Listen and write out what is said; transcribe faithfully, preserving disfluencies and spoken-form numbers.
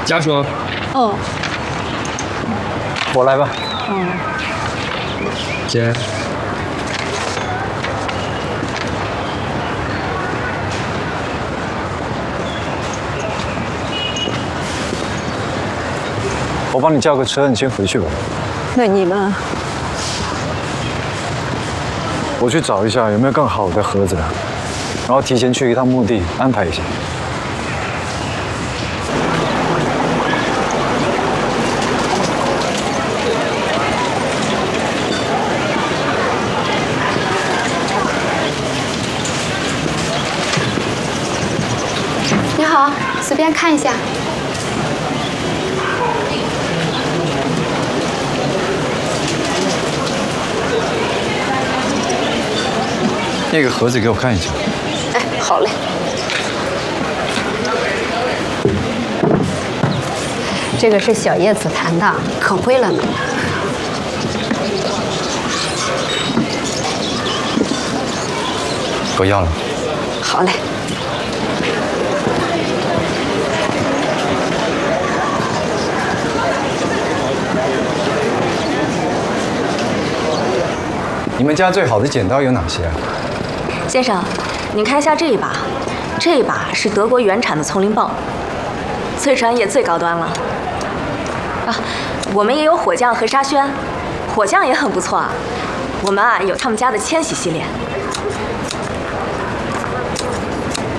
家属。 哦。 我来吧。 嗯。 姐。 我帮你叫个车，你先回去吧。 那你呢？ 我去找一下有没有更好的盒子，然后提前去一趟墓地安排一下。 你好，随便看一下。 那个盒子给我看一下。 哎，好嘞。这个是小叶紫檀的，可贵了呢。 我要了。 好嘞。 你们家最好的剪刀有哪些啊？ 先生，您看一下这一把，这一把是德国原产的丛林豹，淬传也最高端了。啊，我们也有火匠和沙宣，火匠也很不错啊。我们啊有他们家的千禧系列。